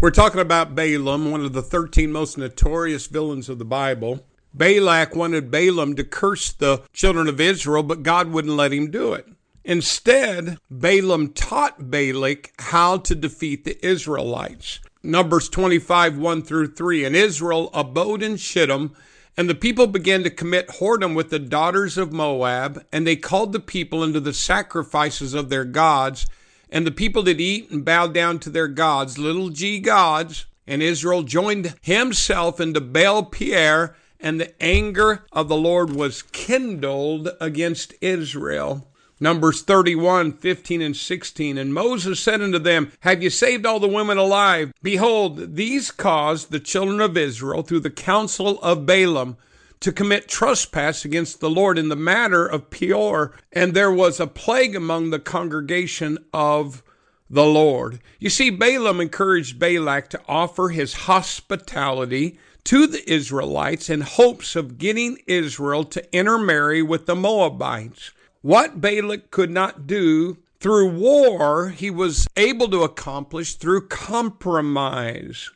We're talking about Balaam, one of the 13 most notorious villains of the Bible. Balak wanted Balaam to curse the children of Israel, but God wouldn't let him do it. Instead, Balaam taught Balak how to defeat the Israelites. Numbers 25, 1 through 3. And Israel abode in Shittim, and the people began to commit whoredom with the daughters of Moab, and they called the people unto the sacrifices of their gods. And the people did eat and bow down to their gods, little g gods. And Israel joined himself into Baal-peor, and the anger of the Lord was kindled against Israel. Numbers 31, 15 and 16. And Moses said unto them, Have ye saved all the women alive? Behold, these caused the children of Israel through the counsel of Balaam to commit trespass against the Lord in the matter of Peor. And there was a plague among the congregation of the Lord. You see, Balaam encouraged Balak to offer his hospitality to the Israelites in hopes of getting Israel to intermarry with the Moabites. What Balak could not do through war, he was able to accomplish through compromise.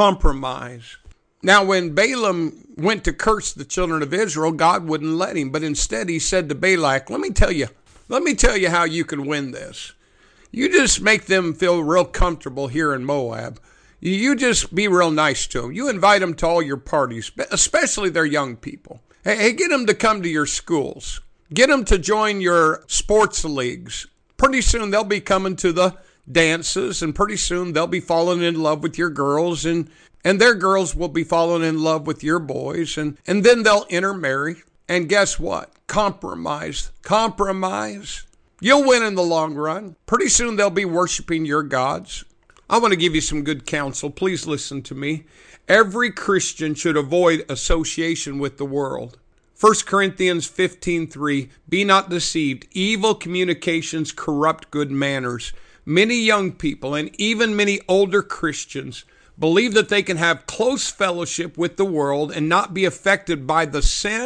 Now, when Balaam went to curse the children of Israel, God wouldn't let him. But instead, he said to Balak, let me tell you how you can win this. You just make them feel real comfortable here in Moab. You just be real nice to them. You invite them to all your parties, especially their young people. Hey, get them to come to your schools. Get them to join your sports leagues. Pretty soon they'll be coming to the dances, and pretty soon they'll be falling in love with your girls, and their girls will be falling in love with your boys, and then they'll intermarry. And guess what? Compromise. You'll win in the long run. Pretty soon they'll be worshiping your gods. I want to give you some good counsel. Please listen to me. Every Christian should avoid association with the world. 1 Corinthians 15:3, Be not deceived. Evil communications corrupt good manners. Many young people and even many older Christians believe that they can have close fellowship with the world and not be affected by the sin